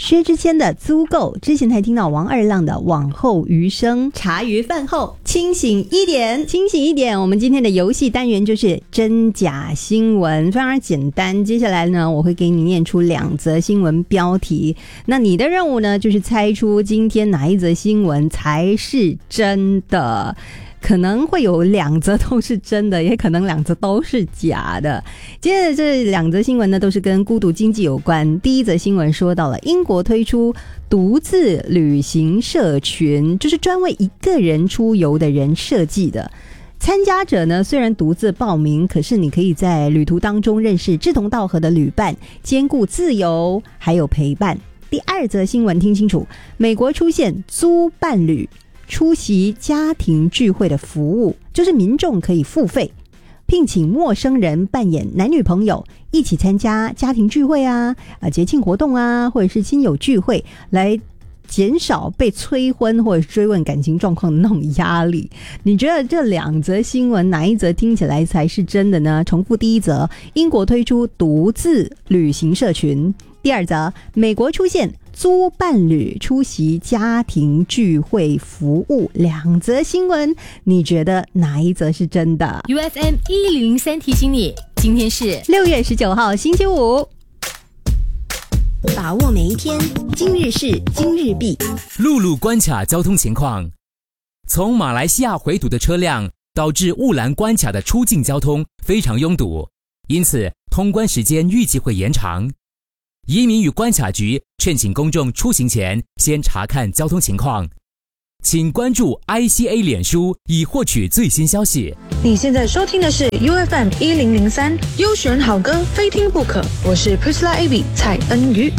薛之谦的租购，之前才听到王二浪的往后余生，茶余饭后清醒一点，清醒一点。我们今天的游戏单元就是真假新闻，非常简单。接下来呢，我会给你念出2则新闻标题，那你的任务呢，就是猜出今天哪一则新闻才是真的。可能会有2则都是真的，也可能2则都是假的。接着这2则新闻呢，都是跟孤独经济有关。第一则新闻说到了英国推出独自旅行社群，就是专为一个人出游的人设计的。参加者呢，虽然独自报名，可是你可以在旅途当中认识志同道合的旅伴，兼顾自由还有陪伴。第2则新闻听清楚，美国出现租伴侣出席家庭聚会的服务，就是民众可以付费聘请陌生人扮演男女朋友，一起参加家庭聚会啊、节庆活动啊，或者是亲友聚会，来减少被催婚或者追问感情状况的那种压力。你觉得这2则新闻哪一则听起来才是真的呢？重复第1则，英国推出独自旅行社群；第2则，美国出现租伴侣出席家庭聚会服务。2则新闻，你觉得哪一则是真的？ UFM 1003提醒你，今天是 6月19号星期五， 把握每一天，今日事今日毕。 陆路关卡交通情况，从马来西亚回堵的车辆导致雾兰关卡的出境交通非常拥堵，因此通关时间预计会延长。移民与关卡局劝请公众出行前先查看交通情况，请关注 ICA 脸书以获取最新消息。 你现在收听的是 UFM 1003，优选好歌非听不可。我是 Priscilla Abby 蔡恩瑜。